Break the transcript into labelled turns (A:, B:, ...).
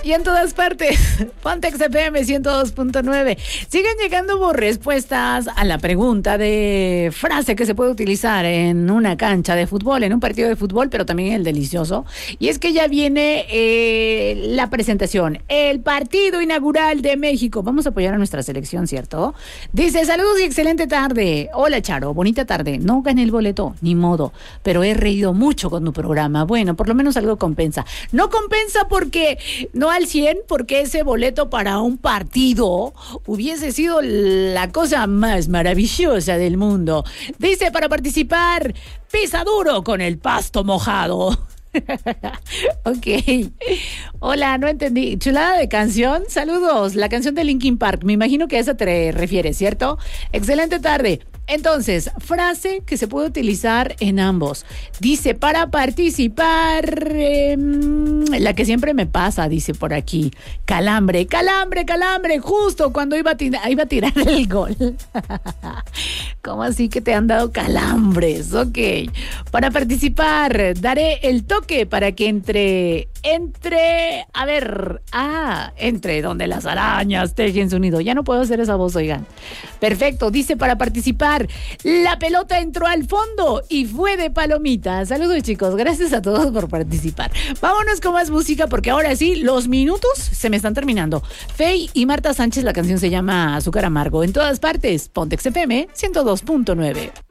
A: y en todas partes. Pontex FM 102.9. Siguen llegando respuestas a la pregunta de frase que se puede utilizar en una cancha de fútbol, en un partido de fútbol, pero también el delicioso. Y es que ya viene la presentación, el partido inaugural de México. Vamos a apoyar a nuestra selección, ¿cierto? Dice, saludos y excelente tarde. Hola, Charo, bonita tarde. No gané el boleto, ni modo, pero he reído mucho con tu programa. Bueno, por lo menos algo compensa. No compensa porque, no al 100, porque ese boleto para un partido hubiese sido la cosa más maravillosa del mundo. Dice, para participar, pisa duro con el pasto mojado. Ok. Hola, no entendí. Chulada de canción. Saludos. La canción de Linkin Park. Me imagino que a esa te refieres, ¿cierto? Excelente tarde. Entonces, frase que se puede utilizar en ambos. Dice, para participar, la que siempre me pasa, dice por aquí. Calambre, calambre, calambre, justo cuando iba a tirar el gol. ¿Cómo así que te han dado calambres? Ok. Para participar, daré el toque para que entre donde las arañas tejen su nido. Ya no puedo hacer esa voz, oigan. Perfecto, dice para participar. La pelota entró al fondo y fue de palomita. Saludos, chicos, gracias a todos por participar. Vámonos con más música porque ahora sí, los minutos se me están terminando. Fey y Marta Sánchez, la canción se llama Azúcar Amargo. En todas partes, Pontex FM 102.9.